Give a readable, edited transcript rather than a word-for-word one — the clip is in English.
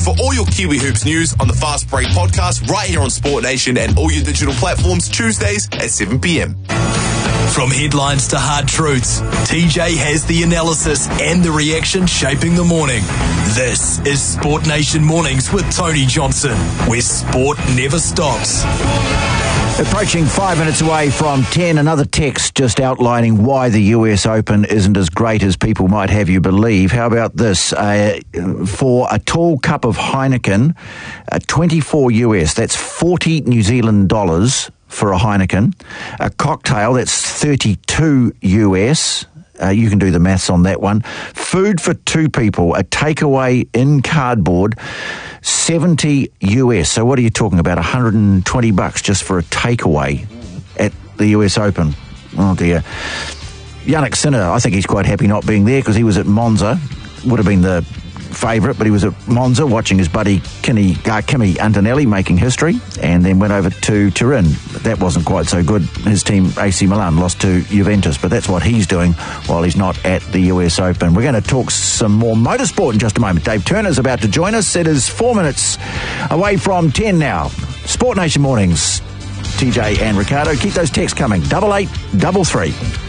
for all your Kiwi Hoops news on the Fast Break podcast right here on Sport Nation and all your digital platforms Tuesdays at 7 p.m. From headlines to hard truths, TJ has the analysis and the reaction shaping the morning. This is Sport Nation Mornings with Tony Johnson, where sport never stops. Approaching 5 minutes away from 10, another text just outlining why the US Open isn't as great as people might have you believe. How about this? For a tall cup of Heineken, 24 US, that's 40 New Zealand dollars for a Heineken. A cocktail, that's 32 US. You can do the maths on that one. Food for two people, a takeaway in cardboard, 70 US. So what are you talking about? $120 just for a takeaway at the US Open. Oh dear. Yannick Sinner, I think he's quite happy not being there because he was at Monza. Would have been the favourite, but he was at Monza watching his buddy Kimi Antonelli making history, and then went over to Turin. That wasn't quite so good. His team, AC Milan, lost to Juventus, but that's what he's doing while he's not at the US Open. We're going to talk some more motorsport in just a moment. Dave Turner's about to join us. It is 4 minutes away from 10 now. Sport Nation Mornings, TJ and Ricardo. Keep those texts coming. 8833.